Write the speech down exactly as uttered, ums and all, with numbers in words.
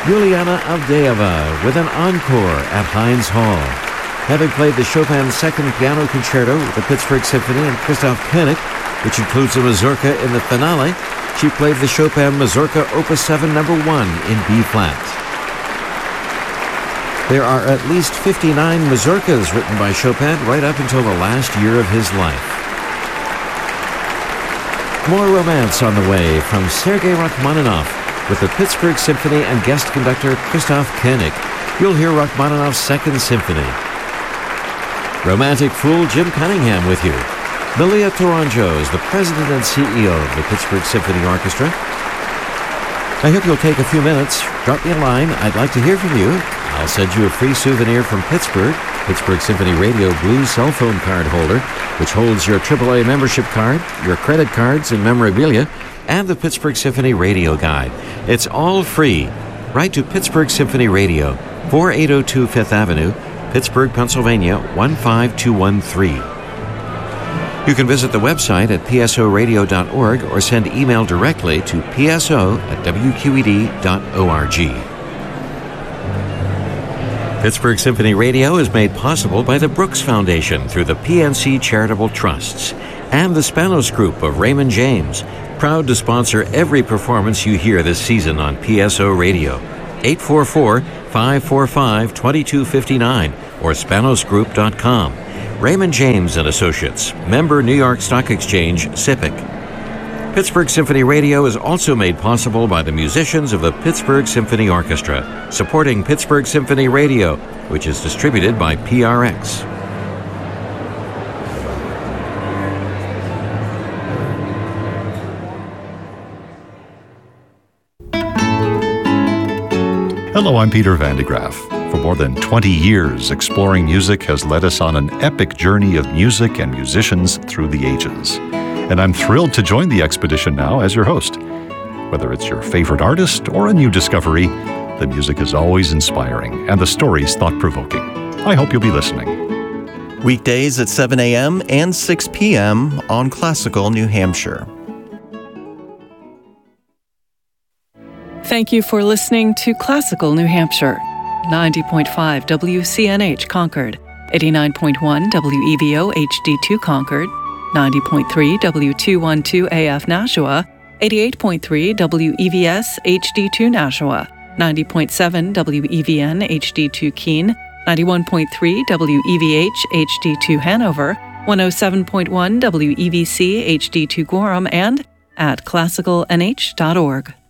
Juliana Avdeeva with an encore at Heinz Hall. Having played the Chopin Second Piano Concerto with the Pittsburgh Symphony and Christoph Koenig, which includes a mazurka in the finale, she played the Chopin Mazurka Opus seven number one in B-flat. There are at least fifty-nine mazurkas written by Chopin right up until the last year of his life. More romance on the way from Sergei Rachmaninoff with the Pittsburgh Symphony and guest conductor Christoph Koenig. You'll hear Rachmaninoff's Second Symphony. Romantic fool Jim Cunningham with you. Malia Tourangeau is the president and C E O of the Pittsburgh Symphony Orchestra. I hope you'll take a few minutes. Drop me a line. I'd like to hear from you. I'll send you a free souvenir from Pittsburgh, Pittsburgh Symphony Radio Blue cell phone card holder, which holds your triple A membership card, your credit cards and memorabilia, and the Pittsburgh Symphony Radio Guide. It's all free. Write to Pittsburgh Symphony Radio, forty-eight oh two Fifth Avenue, Pittsburgh, Pennsylvania, one five two one three. You can visit the website at p s o radio dot org or send email directly to p s o at w q e d dot org. Pittsburgh Symphony Radio is made possible by the Brooks Foundation through the P N C Charitable Trusts and the Spanos Group of Raymond James, proud to sponsor every performance you hear this season on P S O Radio. eight four four, five four five, two two five nine or spanos group dot com. Raymond James and Associates, member New York Stock Exchange, S I P C. Pittsburgh Symphony Radio is also made possible by the musicians of the Pittsburgh Symphony Orchestra, supporting Pittsburgh Symphony Radio, which is distributed by P R X. Hello, I'm Peter Van de Graaf. For more than twenty years, Exploring Music has led us on an epic journey of music and musicians through the ages. And I'm thrilled to join the expedition now as your host. Whether it's your favorite artist or a new discovery, the music is always inspiring and the stories thought-provoking. I hope you'll be listening. Weekdays at seven a.m. and six p.m. on Classical New Hampshire. Thank you for listening to Classical New Hampshire. ninety point five W C N H Concord, eighty-nine point one W E V O H D two Concord, ninety point three W two twelve A F Nashua, eighty-eight point three W E V S H D two Nashua, ninety point seven W E V N H D two Keene, ninety-one point three W E V H H D two Hanover, one oh seven point one W E V C H D two Gorham, and at classical n h dot org.